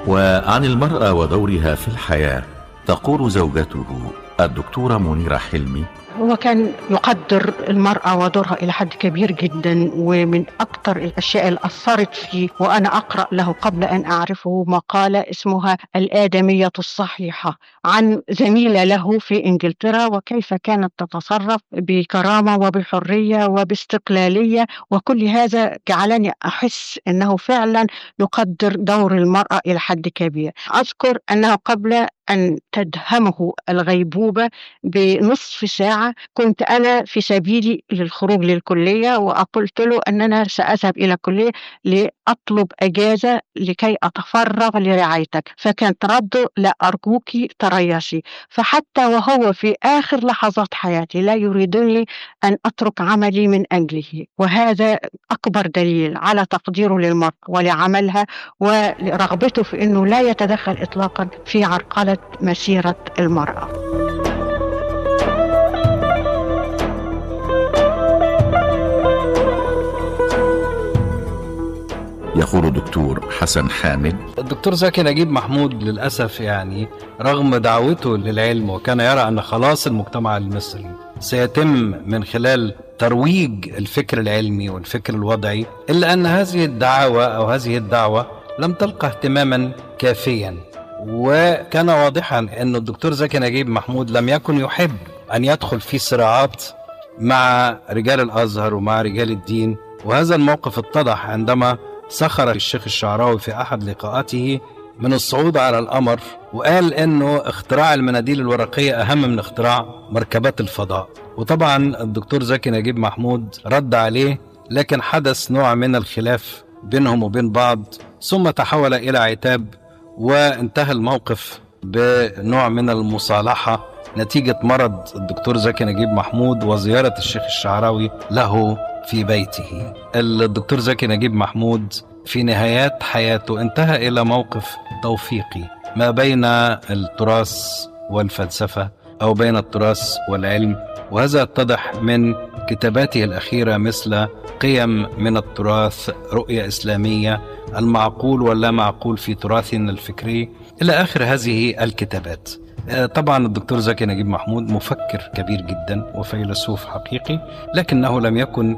وعن المرأة ودورها في الحياة تقول زوجته الدكتورة منيرة حلمي: هو كان يقدر المرأة ودورها إلى حد كبير جدا، ومن أكثر الأشياء اللي أثرت فيه وأنا أقرأ له قبل أن أعرفه مقالة اسمها الآدمية الصحيحة عن زميلة له في إنجلترا، وكيف كانت تتصرف بكرامة وبحرية وباستقلالية، وكل هذا جعلني أحس أنه فعلا يقدر دور المرأة إلى حد كبير. أذكر أنه قبل أن تدهمه الغيبوبة بنصف ساعة كنت أنا في سبيلي للخروج للكلية، وقلت له أننا سأذهب إلى الكلية لأطلب أجازة لكي أتفرغ لرعايتك، فكانت رده: لا أرجوك تريثي. فحتى وهو في آخر لحظات حياتي لا يريدني أن أترك عملي من أجله، وهذا أكبر دليل على تقديره للمرأة ولعملها ولرغبته في أنه لا يتدخل إطلاقا في عرقلة مسيرة المرأة. يقول الدكتور حسن حامد: الدكتور زكي نجيب محمود للأسف رغم دعوته للعلم وكان يرى أن خلاص المجتمع المصري سيتم من خلال ترويج الفكر العلمي والفكر الوضعي، إلا أن هذه الدعوة لم تلقى اهتماما كافيا. وكان واضحا أن الدكتور زكي نجيب محمود لم يكن يحب أن يدخل في صراعات مع رجال الأزهر ومع رجال الدين، وهذا الموقف اتضح عندما سخر الشيخ الشعراوي في أحد لقاءاته من الصعود على القمر، وقال إنه اختراع المناديل الورقية أهم من اختراع مركبات الفضاء. وطبعا الدكتور زكي نجيب محمود رد عليه، لكن حدث نوع من الخلاف بينهم وبين بعض، ثم تحول إلى عتاب، وانتهى الموقف بنوع من المصالحة نتيجة مرض الدكتور زكي نجيب محمود وزيارة الشيخ الشعراوي له في بيته. الدكتور زكي نجيب محمود في نهايات حياته انتهى إلى موقف توفيقي ما بين التراث والفلسفة أو بين التراث والعلم، وهذا اتضح من كتاباته الأخيرة مثل قيم من التراث، رؤية إسلامية، المعقول واللا معقول في تراثنا الفكري، إلى آخر هذه الكتابات. طبعا الدكتور زكي نجيب محمود مفكر كبير جدا وفيلسوف حقيقي، لكنه لم يكن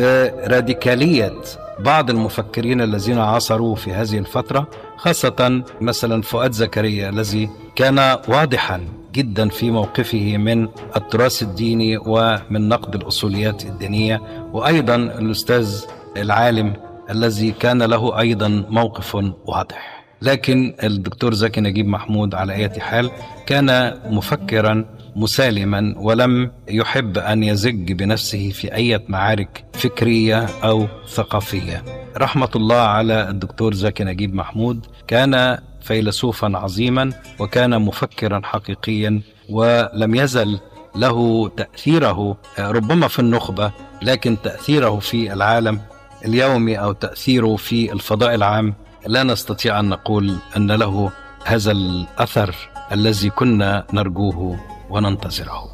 براديكالية بعض المفكرين الذين عاصروا في هذه الفترة، خاصة مثلا فؤاد زكريا الذي كان واضحا جدا في موقفه من التراث الديني ومن نقد الأصوليات الدينية، وأيضا الأستاذ العالم الذي كان له أيضا موقف واضح. لكن الدكتور زكي نجيب محمود على أي حال كان مفكرا مسالما، ولم يحب أن يزج بنفسه في أي معارك فكرية أو ثقافية. رحمة الله على الدكتور زكي نجيب محمود، كان فيلسوفا عظيما وكان مفكرا حقيقيا، ولم يزل له تأثيره ربما في النخبة، لكن تأثيره في العالم اليومي أو تأثيره في الفضاء العام لا نستطيع أن نقول أن له هذا الأثر الذي كنا نرجوه وننتظره.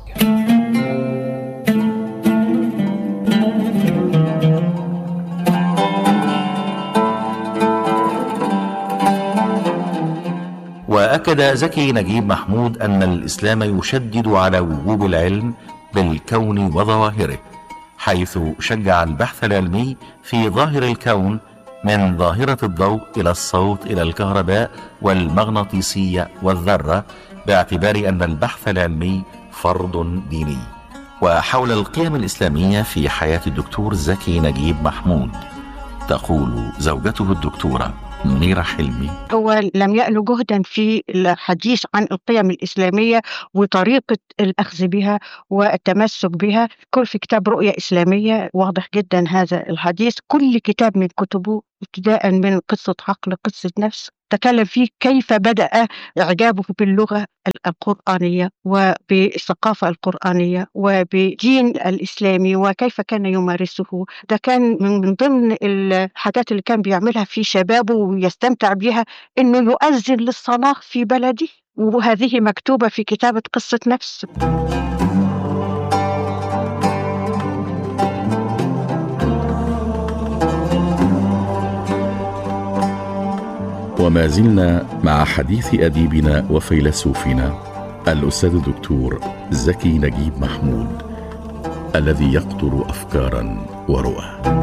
وأكد زكي نجيب محمود أن الإسلام يشدد على وجوب العلم بالكون وظواهره، حيث شجع البحث العلمي في ظاهر الكون من ظاهرة الضوء إلى الصوت إلى الكهرباء والمغناطيسية والذرة، باعتبار أن البحث العلمي فرض ديني. وحول القيم الإسلامية في حياة الدكتور زكي نجيب محمود تقول زوجته الدكتورة منيرة حلمي: هو لم يأل جهدا في الحديث عن القيم الإسلامية وطريقة الأخذ بها والتمسك بها. كل في كتاب رؤية إسلامية واضح جدا هذا الحديث. كل كتاب من كتبه ابتداء من قصة عقل، قصة نفس، تكلم فيه كيف بدأ إعجابه باللغة القرآنية وبالثقافة القرآنية وبدين الإسلامي وكيف كان يمارسه. ده كان من ضمن الحاجات اللي كان بيعملها في شبابه ويستمتع بها، إنه يؤذن للصلاة في بلده، وهذه مكتوبة في كتابة قصة نفس. وما زلنا مع حديث أديبنا وفيلسوفنا الأستاذ الدكتور زكي نجيب محمود، الذي يقطر أفكارا ورؤى.